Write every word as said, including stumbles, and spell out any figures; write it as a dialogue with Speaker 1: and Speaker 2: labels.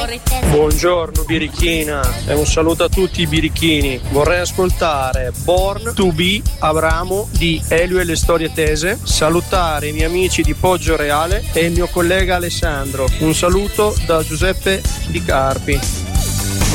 Speaker 1: Buongiorno birichina e un saluto a tutti i birichini. Vorrei ascoltare Born to Be Abramo di Elio e le storie tese, salutare i miei amici di Poggio Reale e il mio collega Alessandro. Un saluto da Giuseppe Di Carpi.